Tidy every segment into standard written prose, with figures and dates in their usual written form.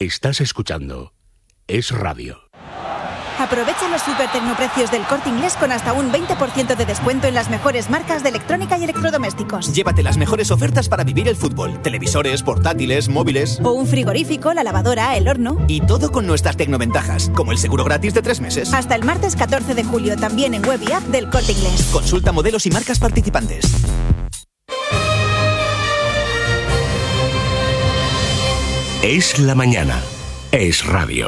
Estás escuchando Es Radio. Aprovecha los super tecnoprecios del Corte Inglés con hasta un 20% de descuento en las mejores marcas de electrónica y electrodomésticos. Llévate las mejores ofertas para vivir el fútbol. Televisores, portátiles, móviles. O un frigorífico, la lavadora, el horno. Y todo con nuestras tecnoventajas, como el seguro gratis de 3 meses. Hasta el martes 14 de julio, también en web y app del Corte Inglés. Consulta modelos y marcas participantes. Es la mañana. Es Radio.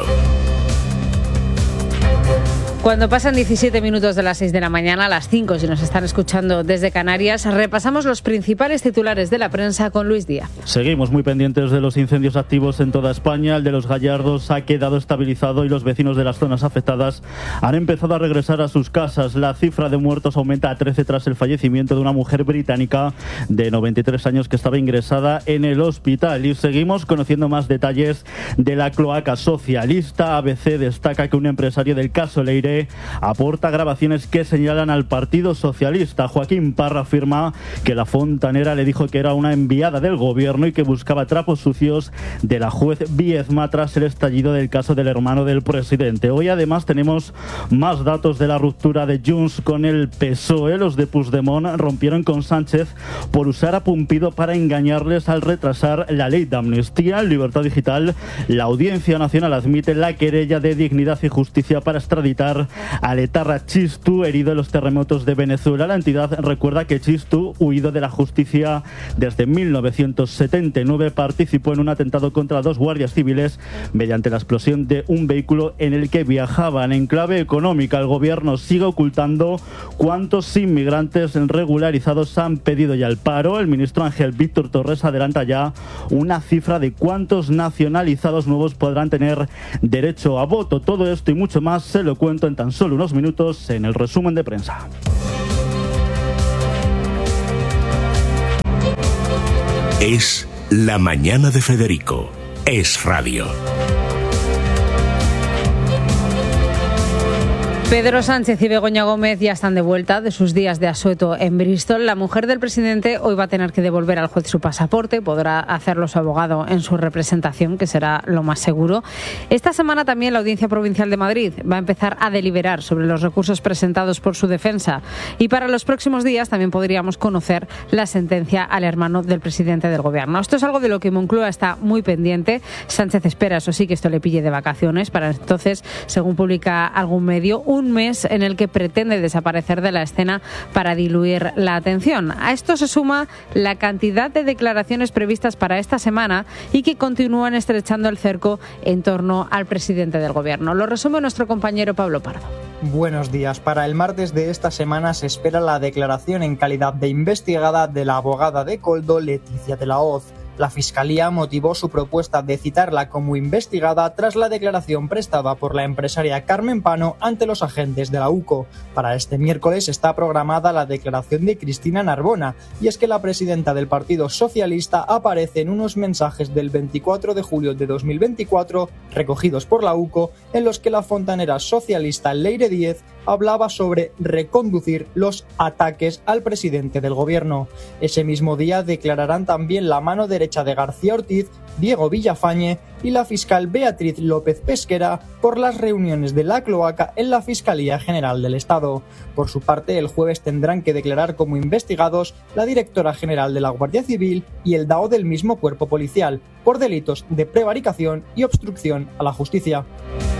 Cuando pasan 17 minutos de las 6 de la mañana, a las 5, si nos están escuchando desde Canarias, repasamos los principales titulares de la prensa con Luis Díaz. Seguimos muy pendientes de los incendios activos en toda España. El de los Gallardos ha quedado estabilizado y los vecinos de las zonas afectadas han empezado a regresar a sus casas. La cifra de muertos aumenta a 13 tras el fallecimiento de una mujer británica de 93 años que estaba ingresada en el hospital. Y seguimos conociendo más detalles de la cloaca socialista. ABC destaca que un empresario del caso Leire aporta grabaciones que señalan al Partido Socialista. Joaquín Parra afirma que la fontanera le dijo que era una enviada del gobierno y que buscaba trapos sucios de la juez Viezma tras el estallido del caso del hermano del presidente. Hoy además tenemos más datos de la ruptura de Junts con el PSOE. Los de Puigdemont rompieron con Sánchez por usar a Pumpido para engañarles al retrasar la ley de amnistía. En Libertad Digital, la Audiencia Nacional admite la querella de Dignidad y Justicia para extraditar al etarra Txistu, herido en los terremotos de Venezuela. La entidad recuerda que Txistu, huido de la justicia desde 1979, participó en un atentado contra 2 guardias civiles mediante la explosión de un vehículo en el que viajaban. En clave económica, el gobierno sigue ocultando cuántos inmigrantes regularizados han pedido ya el paro. El ministro Ángel Víctor Torres adelanta ya una cifra de cuántos nacionalizados nuevos podrán tener derecho a voto. Todo esto y mucho más se lo cuento en tan solo unos minutos en el resumen de prensa. Es la mañana de Federico. Es Radio. Pedro Sánchez y Begoña Gómez ya están de vuelta de sus días de asueto en Bristol. La mujer del presidente hoy va a tener que devolver al juez su pasaporte. Podrá hacerlo su abogado en su representación, que será lo más seguro. Esta semana también la Audiencia Provincial de Madrid va a empezar a deliberar sobre los recursos presentados por su defensa. Y para los próximos días también podríamos conocer la sentencia al hermano del presidente del gobierno. Esto es algo de lo que Moncloa está muy pendiente. Sánchez espera, eso sí, que esto le pille de vacaciones. Para entonces, según publica algún medio, un mes en el que pretende desaparecer de la escena para diluir la atención. A esto se suma la cantidad de declaraciones previstas para esta semana y que continúan estrechando el cerco en torno al presidente del gobierno. Lo resume nuestro compañero Pablo Pardo. Buenos días. Para el martes de esta semana se espera la declaración en calidad de investigada de la abogada de Koldo, Leticia de la Hoz. La Fiscalía motivó su propuesta de citarla como investigada tras la declaración prestada por la empresaria Carmen Pano ante los agentes de la UCO. Para este miércoles está programada la declaración de Cristina Narbona, y es que la presidenta del Partido Socialista aparece en unos mensajes del 24 de julio de 2024 recogidos por la UCO, en los que la fontanera socialista Leire Díez hablaba sobre reconducir los ataques al presidente del gobierno. Ese mismo día declararán también la mano derecha de García Ortiz, Diego Villafañe y la fiscal Beatriz López Pesquera por las reuniones de la cloaca en la Fiscalía General del Estado. Por su parte, el jueves tendrán que declarar como investigados la directora general de la Guardia Civil y el DAO del mismo cuerpo policial por delitos de prevaricación y obstrucción a la justicia.